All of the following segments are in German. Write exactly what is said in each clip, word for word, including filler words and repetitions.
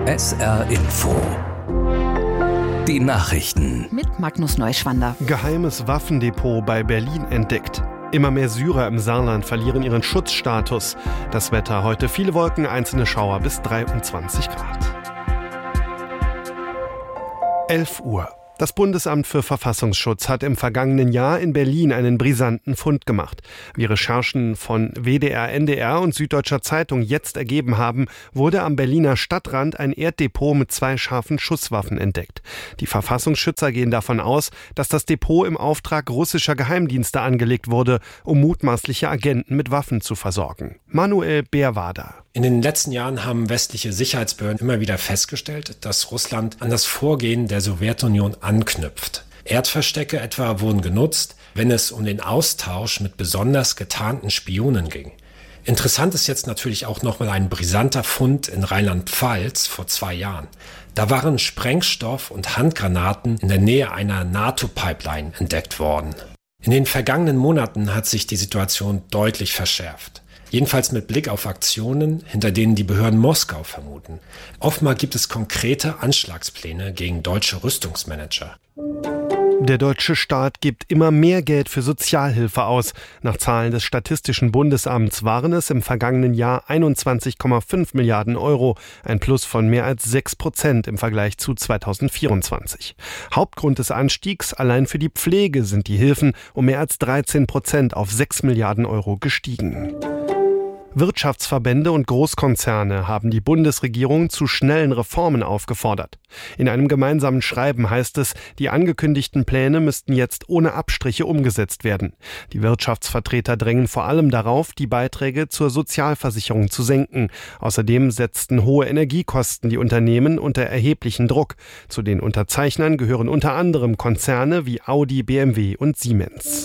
S R Info. Die Nachrichten. Mit Magnus Neuschwander. Geheimes Waffendepot bei Berlin entdeckt. Immer mehr Syrer im Saarland verlieren ihren Schutzstatus. Das Wetter heute: viele Wolken, einzelne Schauer bis dreiundzwanzig Grad. elf Uhr. Das Bundesamt für Verfassungsschutz hat im vergangenen Jahr in Berlin einen brisanten Fund gemacht. Wie Recherchen von W D R, N D R und Süddeutscher Zeitung jetzt ergeben haben, wurde am Berliner Stadtrand ein Erddepot mit zwei scharfen Schusswaffen entdeckt. Die Verfassungsschützer gehen davon aus, dass das Depot im Auftrag russischer Geheimdienste angelegt wurde, um mutmaßliche Agenten mit Waffen zu versorgen. Manuel Beerwader. In den letzten Jahren haben westliche Sicherheitsbehörden immer wieder festgestellt, dass Russland an das Vorgehen der Sowjetunion anknüpft. Erdverstecke etwa wurden genutzt, wenn es um den Austausch mit besonders getarnten Spionen ging. Interessant ist jetzt natürlich auch nochmal ein brisanter Fund in Rheinland-Pfalz vor zwei Jahren. Da waren Sprengstoff und Handgranaten in der Nähe einer NATO-Pipeline entdeckt worden. In den vergangenen Monaten hat sich die Situation deutlich verschärft. Jedenfalls mit Blick auf Aktionen, hinter denen die Behörden Moskau vermuten. Offenbar gibt es konkrete Anschlagspläne gegen deutsche Rüstungsmanager. Der deutsche Staat gibt immer mehr Geld für Sozialhilfe aus. Nach Zahlen des Statistischen Bundesamts waren es im vergangenen Jahr einundzwanzig Komma fünf Milliarden Euro, ein Plus von mehr als sechs Prozent im Vergleich zu zweitausendvierundzwanzig. Hauptgrund des Anstiegs: allein für die Pflege sind die Hilfen um mehr als dreizehn Prozent auf sechs Milliarden Euro gestiegen. Wirtschaftsverbände und Großkonzerne haben die Bundesregierung zu schnellen Reformen aufgefordert. In einem gemeinsamen Schreiben heißt es, die angekündigten Pläne müssten jetzt ohne Abstriche umgesetzt werden. Die Wirtschaftsvertreter drängen vor allem darauf, die Beiträge zur Sozialversicherung zu senken. Außerdem setzten hohe Energiekosten die Unternehmen unter erheblichen Druck. Zu den Unterzeichnern gehören unter anderem Konzerne wie Audi, B M W und Siemens.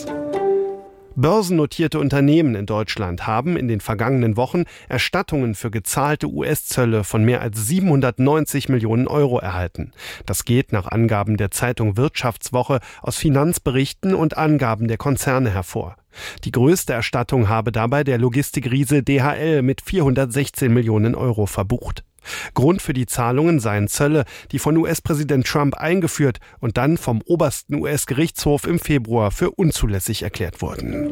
Börsennotierte Unternehmen in Deutschland haben in den vergangenen Wochen Erstattungen für gezahlte U S-Zölle von mehr als siebenhundertneunzig Millionen Euro erhalten. Das geht nach Angaben der Zeitung Wirtschaftswoche aus Finanzberichten und Angaben der Konzerne hervor. Die größte Erstattung habe dabei der Logistikriese D H L mit vierhundertsechzehn Millionen Euro verbucht. Grund für die Zahlungen seien Zölle, die von U S-Präsident Trump eingeführt und dann vom obersten U S-Gerichtshof im Februar für unzulässig erklärt wurden.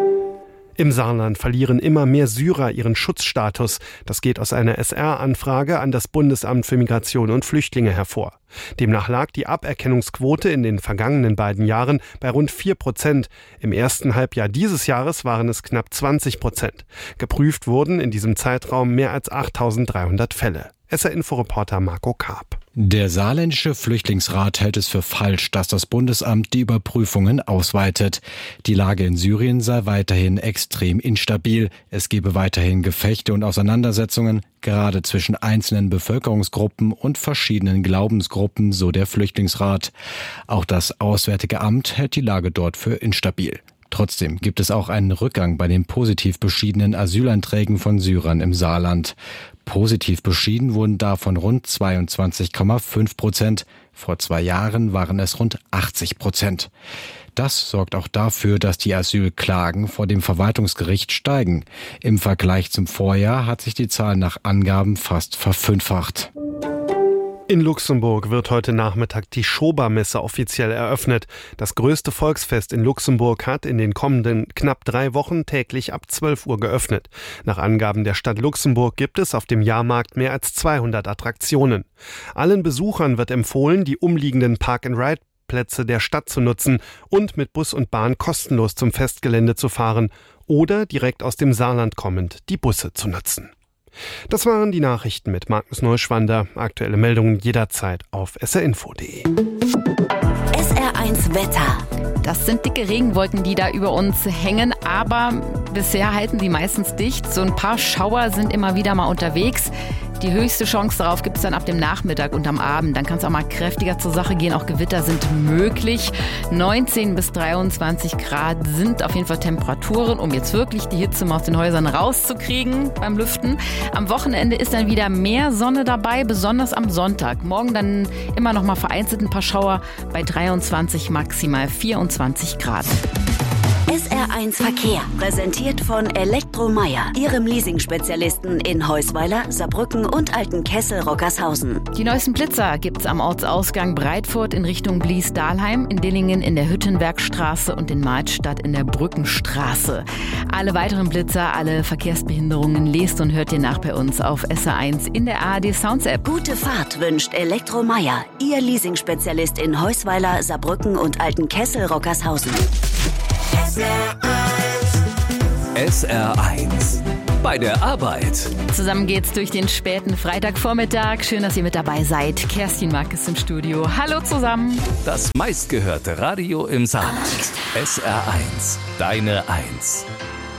Im Saarland verlieren immer mehr Syrer ihren Schutzstatus. Das geht aus einer S R-Anfrage an das Bundesamt für Migration und Flüchtlinge hervor. Demnach lag die Aberkennungsquote in den vergangenen beiden Jahren bei rund vier Prozent. Im ersten Halbjahr dieses Jahres waren es knapp zwanzig Prozent. Geprüft wurden in diesem Zeitraum mehr als achttausenddreihundert Fälle. S R-Info-Reporter Marco Karp. Der Saarländische Flüchtlingsrat hält es für falsch, dass das Bundesamt die Überprüfungen ausweitet. Die Lage in Syrien sei weiterhin extrem instabil. Es gebe weiterhin Gefechte und Auseinandersetzungen, gerade zwischen einzelnen Bevölkerungsgruppen und verschiedenen Glaubensgruppen, so der Flüchtlingsrat. Auch das Auswärtige Amt hält die Lage dort für instabil. Trotzdem gibt es auch einen Rückgang bei den positiv beschiedenen Asylanträgen von Syrern im Saarland. Positiv beschieden wurden davon rund zweiundzwanzig Komma fünf Prozent. Vor zwei Jahren waren es rund achtzig Prozent. Das sorgt auch dafür, dass die Asylklagen vor dem Verwaltungsgericht steigen. Im Vergleich zum Vorjahr hat sich die Zahl nach Angaben fast verfünffacht. In Luxemburg wird heute Nachmittag die Schobermesse offiziell eröffnet. Das größte Volksfest in Luxemburg hat in den kommenden knapp drei Wochen täglich ab zwölf Uhr geöffnet. Nach Angaben der Stadt Luxemburg gibt es auf dem Jahrmarkt mehr als zweihundert Attraktionen. Allen Besuchern wird empfohlen, die umliegenden Park-and-Ride-Plätze der Stadt zu nutzen und mit Bus und Bahn kostenlos zum Festgelände zu fahren oder direkt aus dem Saarland kommend die Busse zu nutzen. Das waren die Nachrichten mit Magnus Neuschwander. Aktuelle Meldungen jederzeit auf s r info punkt d e. S R eins Wetter. Das sind dicke Regenwolken, die da über uns hängen, aber bisher halten sie meistens dicht. So ein paar Schauer sind immer wieder mal unterwegs. Die höchste Chance darauf gibt es dann ab dem Nachmittag und am Abend. Dann kann es auch mal kräftiger zur Sache gehen. Auch Gewitter sind möglich. neunzehn bis dreiundzwanzig Grad sind auf jeden Fall Temperaturen, um jetzt wirklich die Hitze mal aus den Häusern rauszukriegen beim Lüften. Am Wochenende ist dann wieder mehr Sonne dabei, besonders am Sonntag. Morgen dann immer noch mal vereinzelt ein paar Schauer bei dreiundzwanzig, maximal vierundzwanzig Grad. S R eins Verkehr, präsentiert von Elektromeier, Ihrem Leasing-Spezialisten in Heusweiler, Saarbrücken und Altenkessel-Rockershausen. Die neuesten Blitzer gibt's am Ortsausgang Breitfurt in Richtung Blies-Dahlheim, in Dillingen in der Hüttenwerkstraße und in Maidstadt in der Brückenstraße. Alle weiteren Blitzer, alle Verkehrsbehinderungen lest und hört ihr nach bei uns auf S R eins in der A R D Sounds App. Gute Fahrt wünscht Elektromeier, Ihr Leasing-Spezialist in Heusweiler, Saarbrücken und Altenkessel-Rockershausen. S R eins. Bei der Arbeit. Zusammen geht's durch den späten Freitagvormittag. Schön, dass ihr mit dabei seid. Kerstin Mack ist im Studio. Hallo zusammen. Das meistgehörte Radio im Saarland. S R eins. Deine Eins.